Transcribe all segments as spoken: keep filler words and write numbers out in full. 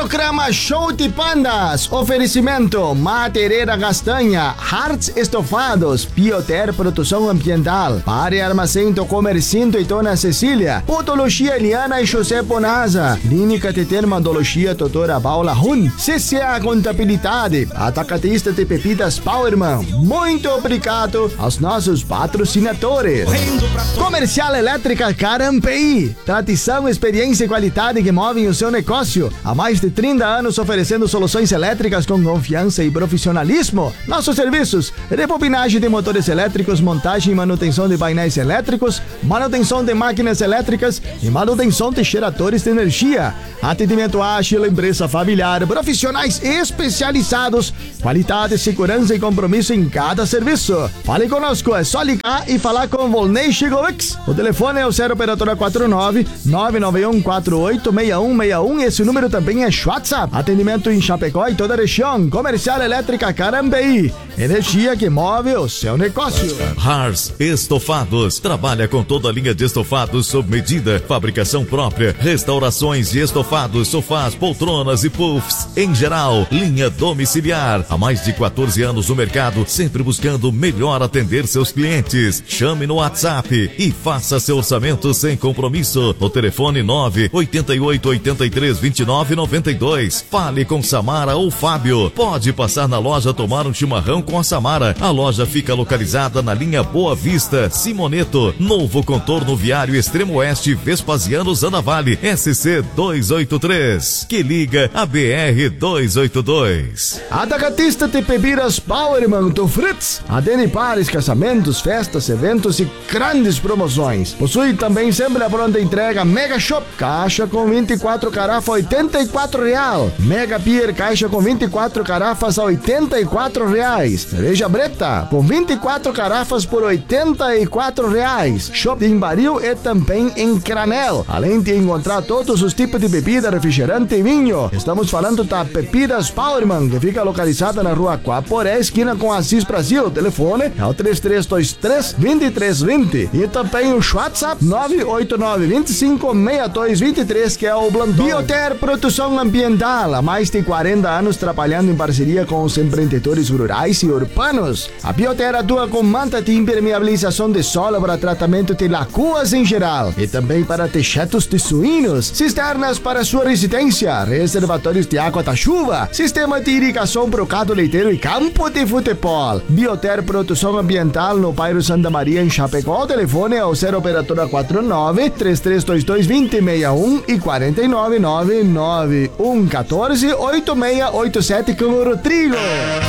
Programa Show de Pandas. Oferecimento Madeireira Castanha, Hearts Estofados, Bioter Produção Ambiental, Pare Armazém do Comercinto e Dona Cecília, Podologia Eliana e José Bonaza, Clínica de Dermatologia Doutora Paula Hun, C C A Contabilidade, Atacadista de Bebidas Powerman. Muito obrigado aos nossos patrocinadores. Comercial Elétrica Carambeí, tradição, experiência e qualidade que movem o seu negócio. Há mais de trinta anos oferecendo soluções elétricas com confiança e profissionalismo. Nossos serviços: rebobinagem de motores elétricos, montagem e manutenção de painéis elétricos, manutenção de máquinas elétricas e manutenção de geradores de energia. Atendimento ágil, empresa familiar, profissionais especializados, qualidade, segurança e compromisso em cada serviço. Fale conosco, é só ligar e falar com Volney Chigovics. O telefone é o zero operadora quatro nove, nove nove um quatro oito, seis um seis um. Esse número também é WhatsApp. Atendimento em Chapecó e toda a região. Comercial Elétrica Carambeí. Energia que move o seu negócio. Hearts Estofados. Trabalha com toda a linha de estofados sob medida. Fabricação própria. Restaurações de estofados, sofás, poltronas e puffs. Em geral, linha domiciliar. Há mais de quatorze anos no mercado, sempre buscando melhor atender seus clientes. Chame no WhatsApp e faça seu orçamento sem compromisso. No telefone nove oito oito, oito três, dois nove nove dois. Fale com Samara ou Fábio. Pode passar na loja tomar um chimarrão com a Samara. A loja fica localizada na linha Boa Vista, Simoneto, Novo Contorno Viário Extremo Oeste, Vespasiano Zanavale, S C duzentos e oitenta e três, que liga a B R duzentos e oitenta e dois. Atacadista de bebidas Powerman do Fritz. Adene pares, casamentos, festas, eventos e grandes promoções. Possui também sempre a pronta entrega Mega Shop, caixa com vinte e quatro garrafas, oitenta e quatro real. Mega Beer, caixa com vinte e quatro garrafas, oitenta e quatro reais. Cerveja Breta, com vinte e quatro garrafas por oitenta e quatro reais. Shop em baril e também em granel. Além de encontrar todos os tipos de bebida, refrigerante e vinho. Estamos falando da Bebidas Powerman, que fica localizada na rua Quaporé, esquina com Assis Brasil. O telefone é o três três dois três, dois três dois zero. E também o WhatsApp nove oito nove, dois cinco, seis dois dois três, que é o Blandon. Bioter Produção Ambiental, há mais de quarenta anos trabalhando em parceria com os empreendedores rurais e urbanos. A Bioter atua com manta de impermeabilização de solo para tratamento de lagoas em geral e também para tejados de suínos, cisternas para sua residência, reservatórios de água da chuva, sistema de irrigação para o gado leiteiro e campo de futebol. Bioter Produção Ambiental no bairro Santa Maria, em Chapecó. O telefone é o zero operadora quatro nove, três três dois dois, dois zero seis um e quatro nove nove, nove um um quatro, oito seis oito sete com o Rodrigo.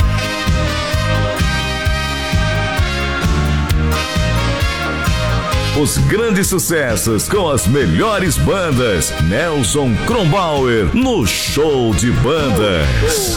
Os grandes sucessos com as melhores bandas. Nelson Kronbauer no Show de Bandas.